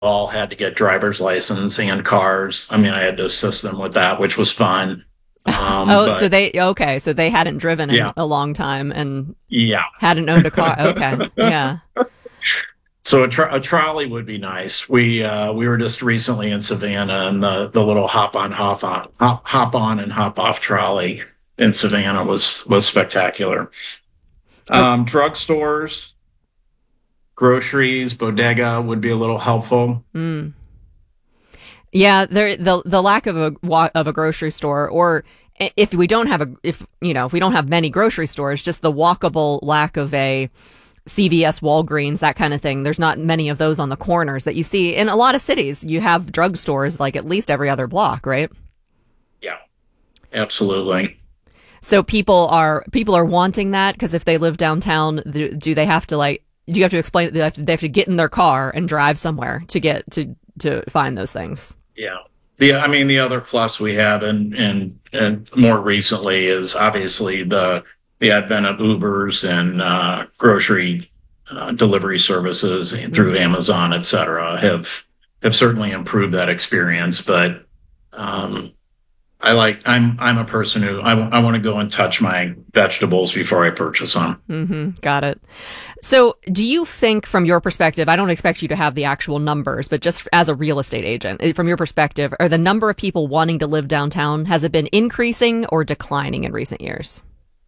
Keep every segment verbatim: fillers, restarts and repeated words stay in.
all had to get driver's license and cars. I mean, I had to assist them with that, which was fun. Um, Oh, so but they okay, so they hadn't driven in yeah, a long time and yeah. hadn't owned a car. Okay, yeah. So a, tro- a trolley would be nice. We uh, we were just recently in Savannah, and the the little hop on hop on hop, hop on and hop off trolley in Savannah was was spectacular. Oh, Um, drugstores, groceries, bodega would be a little helpful. mm. Yeah, there the the lack of a wa- of a grocery store, or i- if we don't have a if you know if we don't have many grocery stores, just the walkable lack of a C V S, Walgreens, that kind of thing. There's not many of those on the corners that you see in a lot of cities. You have drugstores like at least every other block, right? Yeah, absolutely. So people are people are wanting that because if they live downtown, do, do they have to like? Do you have to explain? They have to, they have to get in their car and drive somewhere to get to to find those things. Yeah. The I mean the other plus we have and and and more recently is obviously the the advent of Ubers and uh, grocery uh, delivery services and through Mm-hmm. Amazon, et cetera, have have certainly improved that experience. But um, I like I'm I'm a person who I, I want to go and touch my vegetables before I purchase them. Mm-hmm. Got it. So, do you think, from your perspective, I don't expect you to have the actual numbers, but just as a real estate agent, eh, from your perspective, are the number of people wanting to live downtown, has it been increasing or declining in recent years?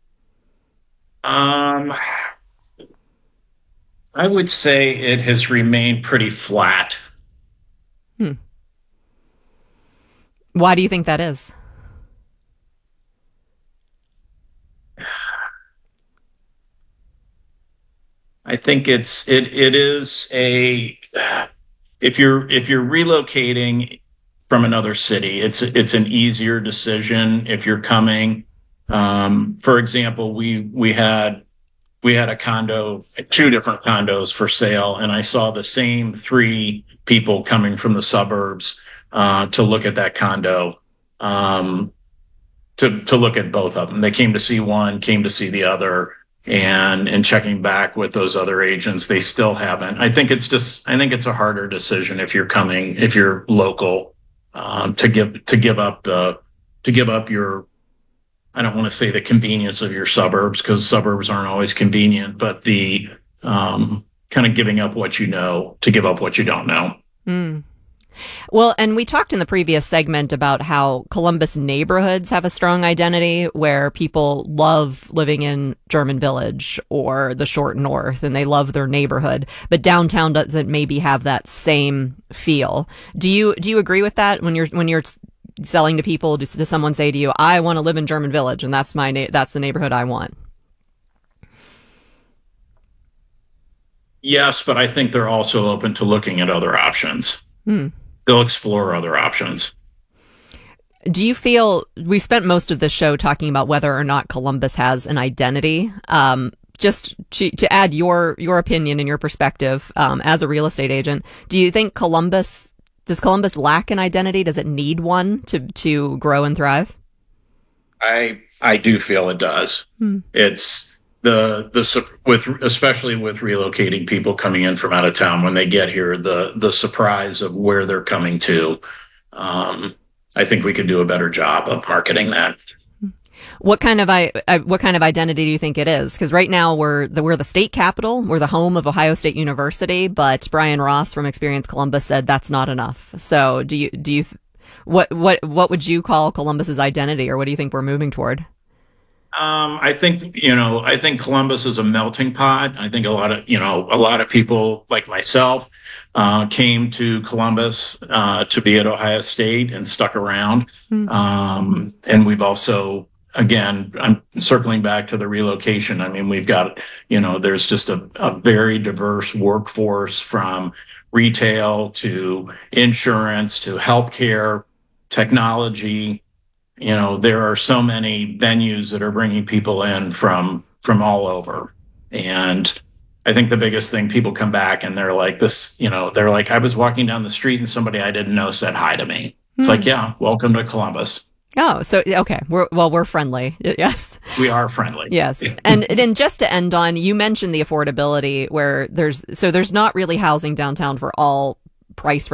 Um, I would say it has remained pretty flat. Hmm. Why do you think that is? I think it's it it is a if you're if you're relocating from another city, it's it's an easier decision if you're coming. Um, for example, we we had we had a condo, two different condos for sale, and I saw the same three people coming from the suburbs uh, to look at that condo. Um, to to look at both of them. They came to see one, came to see the other, and in checking back with those other agents, they still haven't. I think it's just I think it's a harder decision if you're coming if you're local um, to give to give up the to give up your I don't want to say the convenience of your suburbs because suburbs aren't always convenient, but the um, kind of giving up what you know to give up what you don't know. Mm. Well, and we talked in the previous segment about how Columbus neighborhoods have a strong identity where people love living in German Village or the Short North and they love their neighborhood, but downtown doesn't maybe have that same feel. Do you do you agree with that when you're when you're selling to people? Does, does someone say to you, "I want to live in German Village and that's my na- that's the neighborhood I want"? Yes, but I think they're also open to looking at other options. Hmm. They'll explore other options. Do you feel we spent most of the show talking about whether or not Columbus has an identity? Um, just to, to add your your opinion and your perspective um, as a real estate agent, do you think Columbus does Columbus lack an identity? Does it need one to to grow and thrive? I I do feel it does. Hmm. It's the the sup- with especially with relocating people coming in from out of town when they get here, the the surprise of where they're coming to. Um, I think we could do a better job of marketing that. What kind of I, I what kind of identity do you think it is? Because right now we're the we're the state capital, we're the home of Ohio State University, but Brian Ross from Experience Columbus said that's not enough. So do you do you what what what would you call Columbus's identity, or what do you think we're moving toward? Um, I think you know. I think Columbus is a melting pot. I think a lot of you know a lot of people like myself uh, came to Columbus uh, to be at Ohio State and stuck around. Hmm. Um, and we've also, again, I'm circling back to the relocation. I mean, we've got you know, there's just a, a very diverse workforce from retail to insurance to healthcare, technology. You know, there are so many venues that are bringing people in from from all over. And I think the biggest thing, people come back and they're like this, you know, they're like, I was walking down the street and somebody I didn't know said hi to me. It's Hmm. like, yeah, welcome to Columbus. Oh, so okay, we're well, we're friendly. Y- Yes. We are friendly. Yes. And and just to end on, you mentioned the affordability where there's so there's not really housing downtown for all price